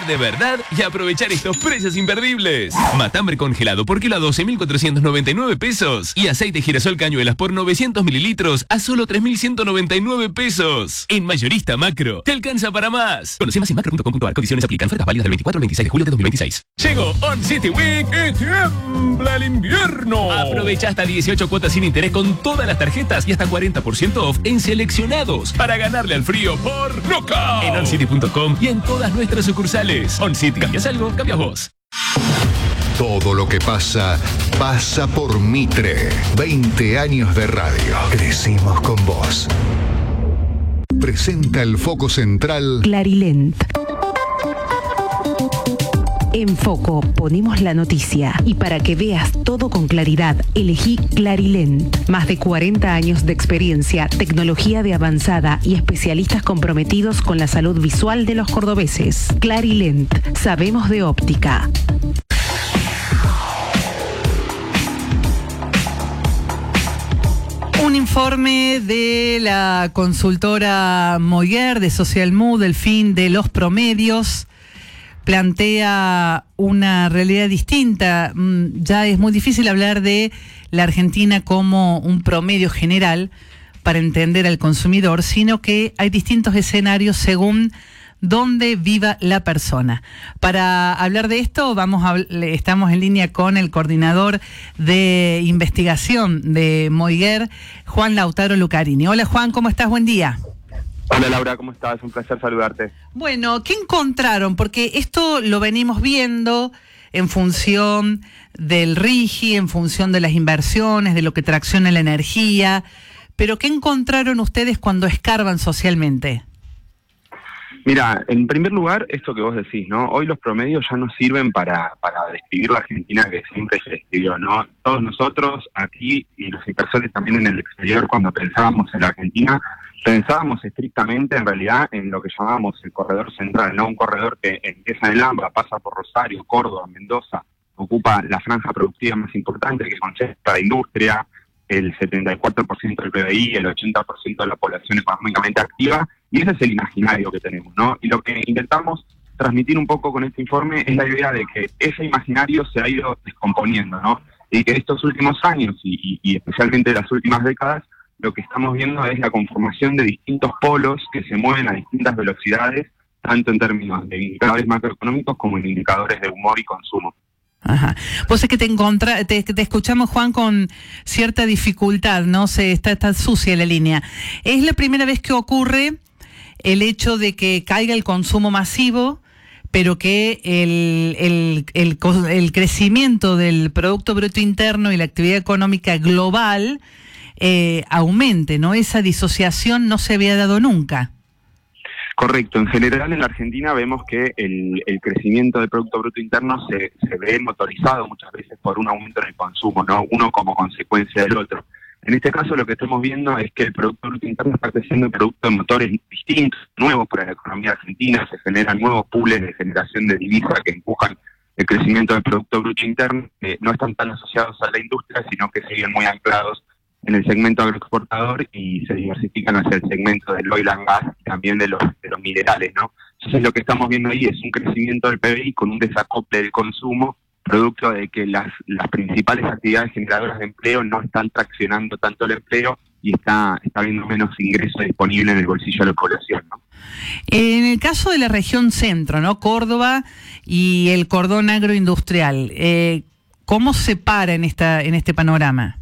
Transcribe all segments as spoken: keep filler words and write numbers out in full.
de verdad y aprovechar estos precios imperdibles. Matambre congelado por kilo a doce mil cuatrocientos noventa y nueve pesos y aceite girasol cañuelas por novecientos mililitros a solo tres mil ciento noventa y nueve pesos. En Mayorista Macro, te alcanza para más. Conoce más en macro punto com punto a r. Condiciones aplican. Ofertas válidas del veinticuatro al veintiséis de julio de dos mil veintiséis. Llegó On City Week y tiembla el invierno. Aprovecha hasta dieciocho cuotas sin interés con todas las tarjetas y hasta cuarenta por ciento off en seleccionados para ganarle al frío por Knockout. En on city punto com y en todas nuestras sucursales. On City, ¿cambias algo? Cambias vos. Todo lo que pasa, pasa por Mitre. veinte años de radio. Crecimos con vos. Presenta el foco central Clarilent. En Foco ponemos la noticia y para que veas todo con claridad, elegí Clarilent. Más de cuarenta años de experiencia, tecnología de avanzada y especialistas comprometidos con la salud visual de los cordobeses. Clarilent, sabemos de óptica. Un informe de la consultora Moiguer de Social Mood, el fin de los promedios, plantea una realidad distinta. Ya es muy difícil hablar de la Argentina como un promedio general para entender al consumidor, sino que hay distintos escenarios según dónde viva la persona. Para hablar de esto, vamos a, estamos en línea con el coordinador de investigación de Moiguer, Juan Lautaro Lucarini. Hola Juan, ¿cómo estás? Buen día. Hola Laura, ¿cómo estás? Un placer saludarte. Bueno, ¿qué encontraron? Porque esto lo venimos viendo en función del RIGI, en función de las inversiones, de lo que tracciona la energía, pero ¿qué encontraron ustedes cuando escarban socialmente? Mira, en primer lugar, esto que vos decís, ¿no? Hoy los promedios ya no sirven para, para describir la Argentina que siempre se describió, ¿no? Todos nosotros aquí y los inversores también en el exterior, cuando pensábamos en la Argentina, pensábamos estrictamente en realidad en lo que llamábamos el corredor central, ¿no? Un corredor que empieza en el AMBA, pasa por Rosario, Córdoba, Mendoza, ocupa la franja productiva más importante que concentra la industria, el setenta y cuatro por ciento del P B I, el ochenta por ciento de la población económicamente activa, y ese es el imaginario que tenemos, ¿no? Y lo que intentamos transmitir un poco con este informe es la idea de que ese imaginario se ha ido descomponiendo, ¿no? Y que estos últimos años, y, y, y especialmente las últimas décadas, lo que estamos viendo es la conformación de distintos polos que se mueven a distintas velocidades, tanto en términos de indicadores macroeconómicos como en indicadores de humor y consumo. Ajá. Vos es que te encontra, te, te escuchamos, Juan, con cierta dificultad, ¿no? Se está, está sucia la línea. ¿Es la primera vez que ocurre el hecho de que caiga el consumo masivo, pero que el, el, el, el crecimiento del Producto Bruto Interno y la actividad económica global eh, aumente, ¿no? Esa disociación no se había dado nunca. Correcto. En general, en la Argentina vemos que el, el crecimiento del Producto Bruto Interno se, se ve motorizado muchas veces por un aumento en el consumo, ¿no? Uno como consecuencia del otro. En este caso, lo que estamos viendo es que el Producto Bruto Interno está creciendo producto de motores distintos, nuevos para la economía argentina. Se generan nuevos pools de generación de divisa que empujan el crecimiento del Producto Bruto Interno. Eh, no están tan asociados a la industria, sino que siguen muy anclados en el segmento agroexportador y se diversifican hacia el segmento del oil and gas y también de los, de los minerales, ¿no? Entonces lo que estamos viendo ahí es un crecimiento del P B I con un desacople del consumo, producto de que las, las principales actividades generadoras de empleo no están traccionando tanto el empleo y está, está habiendo menos ingreso disponible en el bolsillo de la población, ¿no? En el caso de la región centro, ¿no? Córdoba y el cordón agroindustrial, eh, ¿cómo se para en, esta, en este panorama?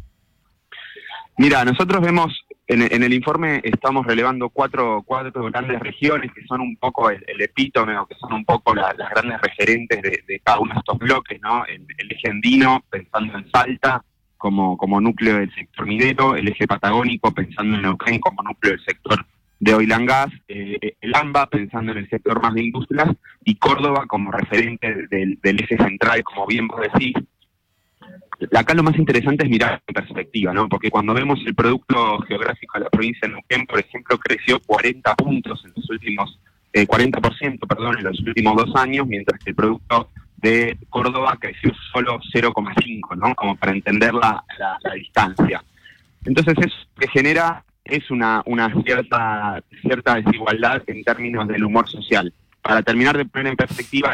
Mira, nosotros vemos, en, en el informe estamos relevando cuatro, cuatro grandes regiones que son un poco el, el epítome o que son un poco la, las grandes referentes de, de cada uno de estos bloques, ¿no? El, el eje andino, pensando en Salta como, como núcleo del sector minero, el eje patagónico, pensando en Neuquén como núcleo del sector de oil and gas, eh, el AMBA, pensando en el sector más de industrias, y Córdoba como referente del, del eje central, como bien vos decís. Acá lo más interesante es mirar en perspectiva, ¿no? Porque cuando vemos el producto geográfico de la provincia de Neuquén, por ejemplo, creció cuarenta puntos en los últimos, eh, cuarenta por ciento, perdón, en los últimos dos años, mientras que el producto de Córdoba creció solo cero coma cinco, ¿no? Como para entender la, la, la distancia. Entonces eso que genera es una, una cierta, cierta desigualdad en términos del humor social. Para terminar de poner en perspectiva,